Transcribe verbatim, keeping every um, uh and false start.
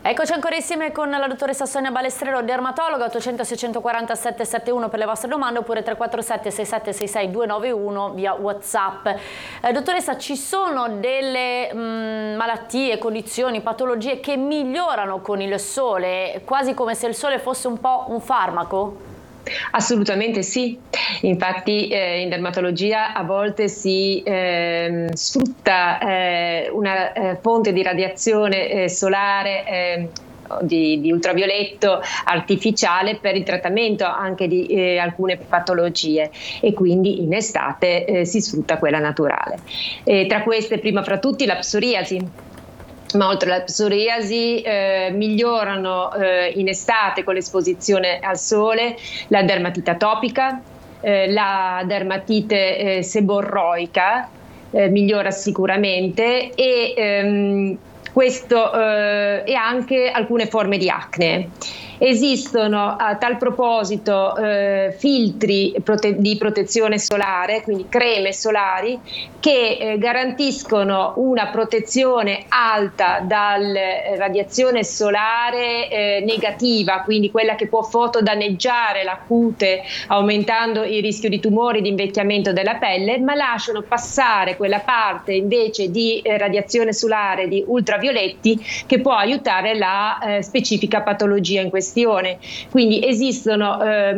Eccoci ancora insieme con la dottoressa Sonia Balestrero, dermatologa. Ottocento seicentoquarantasette settantuno per le vostre domande, oppure tre quattro sette sei sette sei sei due nove uno via WhatsApp. Eh, dottoressa, ci sono delle mh, malattie, condizioni, patologie che migliorano con il sole, quasi come se il sole fosse un po' un farmaco? Assolutamente sì, infatti eh, in dermatologia a volte si eh, sfrutta eh, una eh, fonte di radiazione eh, solare eh, Di, di ultravioletto artificiale per il trattamento anche di eh, alcune patologie, e quindi in estate eh, si sfrutta quella naturale. E tra queste, prima fra tutti, la psoriasi. Ma oltre alla psoriasi eh, migliorano eh, in estate con l'esposizione al sole la dermatite atopica, eh, la dermatite eh, seborroica eh, migliora sicuramente, e ehm, questo eh, e anche alcune forme di acne. Esistono a tal proposito eh, filtri prote- di protezione solare, quindi creme solari, che eh, garantiscono una protezione alta dalla radiazione solare eh, negativa, quindi quella che può fotodanneggiare la cute aumentando il rischio di tumori, di invecchiamento della pelle, ma lasciano passare quella parte invece di eh, radiazione solare di ultravioletti che può aiutare la eh, specifica patologia in questione. Quindi esistono eh,